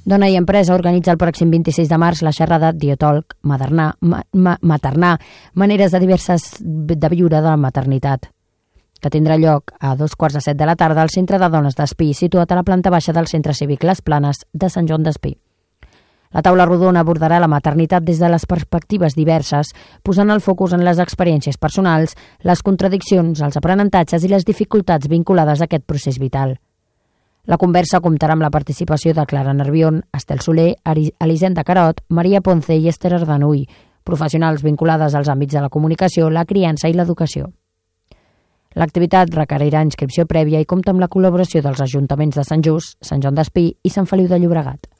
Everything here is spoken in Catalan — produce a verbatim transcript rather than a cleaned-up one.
Dona i Empresa organitza el pròxim vint-i-sis de març la xerrada Dietalk Maternà, ma, ma, maternà, maneres de diverses de viure de la maternitat, que tindrà lloc a dos quarts de set de la tarda al Centre de Dones d'Espí, situat a la planta baixa del Centre Cívic Les Planes de Sant Joan d'Espí. La taula rodona abordarà la maternitat des de les perspectives diverses, posant el focus en les experiències personals, les contradiccions, els aprenentatges i les dificultats vinculades a aquest procés vital. La conversa comptarà amb la participació de Clara Nervión, Estel Soler, Elisenda Carot, Maria Ponce i Esther Ardanuy, professionals vinculades als àmbits de la comunicació, la criança i l'educació. L'activitat requerirà inscripció prèvia i compta amb la col·laboració dels ajuntaments de Sant Just, Sant Joan d'Espí i Sant Feliu de Llobregat.